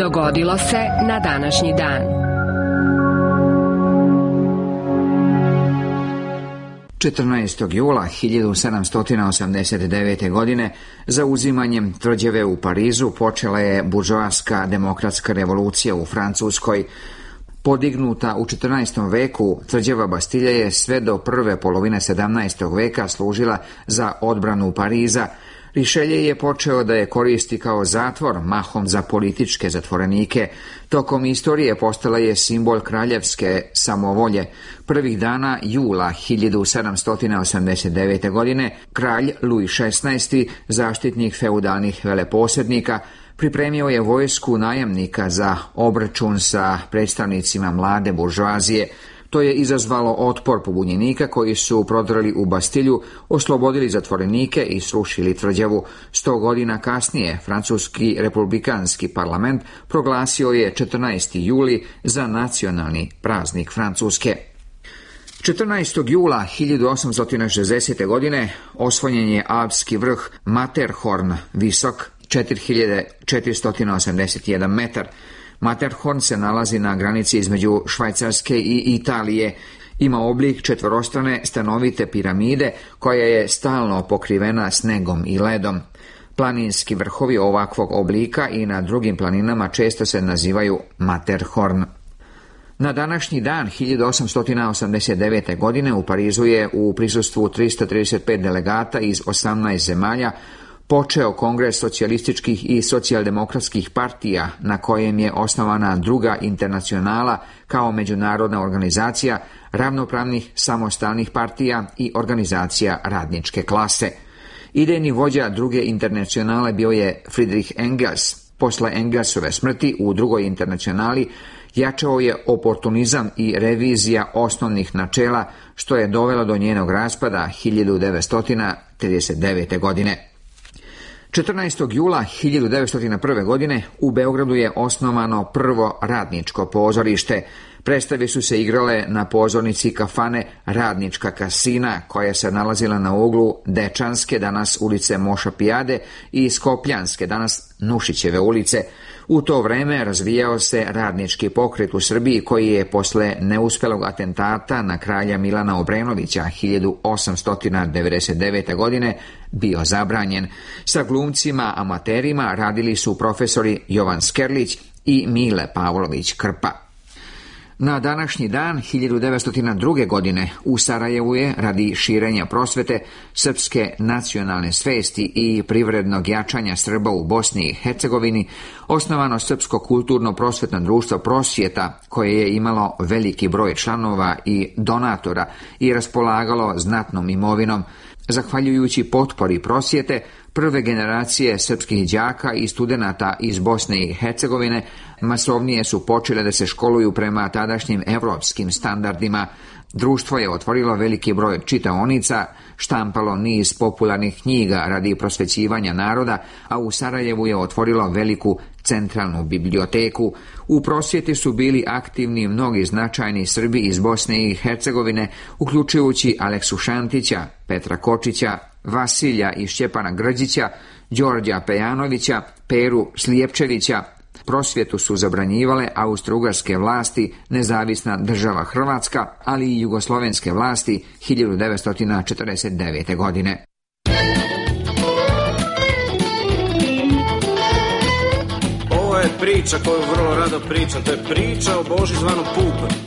Dogodilo se na današnji dan. 14. jula 1789. godine zauzimanjem tvrđave u Parizu počela je buržoaska demokratska revolucija u Francuskoj. Podignuta u 14. veku, tvrđava Bastilje je sve do prve polovine 17. veka služila za odbranu Pariza. Rišelje je počeo da je koristi kao zatvor, mahom za političke zatvorenike. Tokom istorije postala je simbol kraljevske samovolje. Prvih dana jula 1789. godine kralj Louis XVI, zaštitnik feudalnih veleposjednika, pripremio je vojsku najamnika za obračun sa predstavnicima mlade buržoazije. To je izazvalo otpor pobunjenika koji su prodrali u Bastilju, oslobodili zatvorenike i srušili tvrđavu. 100 godina kasnije francuski republikanski parlament proglasio je 14. juli za nacionalni praznik Francuske. 14. jula 1860. godine osvojen je alpski vrh Matterhorn, visok 4481 metar. Matterhorn se nalazi na granici između Švajcarske i Italije. Ima oblik četvorostrane stanovite piramide koja je stalno pokrivena snegom i ledom. Planinski vrhovi ovakvog oblika i na drugim planinama često se nazivaju Matterhorn. Na današnji dan 1889. godine u Parizu je u prisustvu 335 delegata iz 18 zemalja počeo Kongres socijalističkih i socijaldemokratskih partija, na kojem je osnovana druga internacionala kao međunarodna organizacija ravnopravnih samostalnih partija i organizacija radničke klase. Idejni vođa druge internacionale bio je Friedrich Engels. Posle Engelsove smrti u drugoj internacionali jačao je oportunizam i revizija osnovnih načela, što je dovelo do njenog raspada 1939. godine. 14. jula 1901. godine u Beogradu je osnovano prvo radničko pozorište. Predstave su se igrale na pozornici kafane Radnička kasina, koja se nalazila na uglu Dečanske, danas ulice Moša Pijade, i Skopljanske, danas Nušićeve ulice. U to vreme razvijao se radnički pokret u Srbiji, koji je posle neuspelog atentata na kralja Milana Obrenovića 1899. godine bio zabranjen. Sa glumcima amaterima radili su profesori Jovan Skerlić i Mile Pavlović Krpa. Na današnji dan 1902. godine u Sarajevu je, radi širenja prosvete, srpske nacionalne svesti i privrednog jačanja Srba u Bosni i Hercegovini, osnovano Srpsko kulturno prosvetno društvo Prosvjeta, koje je imalo veliki broj članova i donatora i raspolagalo znatnom imovinom. Zahvaljujući potpori Prosvjete, prve generacije srpskih đaka i studenata iz Bosne i Hercegovine masovnije su počele da se školuju prema tadašnjim evropskim standardima. Društvo je otvorilo veliki broj čitaonica, štampalo niz popularnih knjiga radi prosvećivanja naroda, a u Sarajevu je otvorilo veliku centralnu biblioteku. U prosvjeti su bili aktivni mnogi značajni Srbi iz Bosne i Hercegovine, uključujući Aleksu Šantića, Petra Kočića, Vasilja i Šćepana Grđića, Đorđa Pejanovića, Peru Slijepčevića. Prosvjetu su zabranjivale austrougarske vlasti, Nezavisna država Hrvatska, ali i jugoslovenske vlasti 1949. godine. Ovo je priča koju vrlo rado pričam, to je priča o Boži zvanom Pupa.